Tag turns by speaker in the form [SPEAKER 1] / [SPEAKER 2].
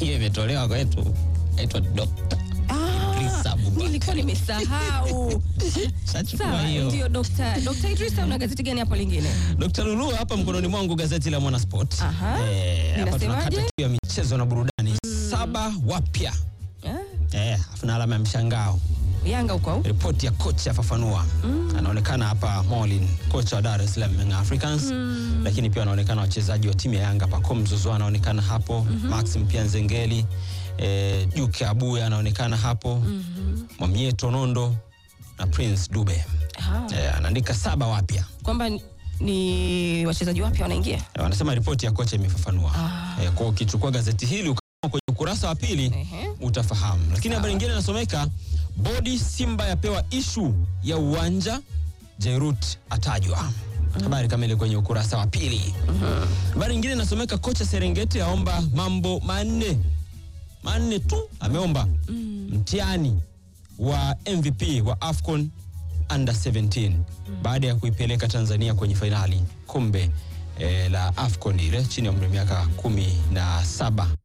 [SPEAKER 1] hiyo imetolewa kwetu. Aitwa Dr.
[SPEAKER 2] Nilikuwa nimesahau.
[SPEAKER 1] Sachukua hiyo.
[SPEAKER 2] Ndio Dr. Idrisa, una gazeti gani hapo lingine?
[SPEAKER 1] Dr. Lulu hapa mkononi mwangu gazeti la Mwana Sport. Hapa tunakata ya michezo na burudani. 7 wapya. Afuna alama ya mshangao.
[SPEAKER 2] Yanga huko au?
[SPEAKER 1] Ripoti ya kocha afafanua. Anaonekana hapa Molin, kocha wa Dar es Salaam Young Africans. Lakini pia anaonekana wachezaji wa timu ya Yanga Pacome Zouzoua anaonekana hapo. Maxim pia Nzengeli, Juke Abuya anaonekana hapo. Mwamieto Nondo na Prince Dube. Anaandika 7 wapya.
[SPEAKER 2] Kwamba ni wachezaji wapya wanaingia.
[SPEAKER 1] Wanasema ripoti ya kocha imefafanua. Kwa ukichukua gazeti hili kwenye ukurasa wa pili utafahamu. Lakini habari nyingine inasomeka, bodi Simba yapewa issue ya uwanja, Jairut atajwa. Habari kamili kwenye ukurasa wa pili. Habari nyingine inasomeka, kocha Serengeti aomba mambo manne tu ameomba. Mtihani wa MVP wa AFCON Under 17 baada ya kuipeleka Tanzania kwenye finali kombe la AFCON ile chini ya umri wa miaka 17.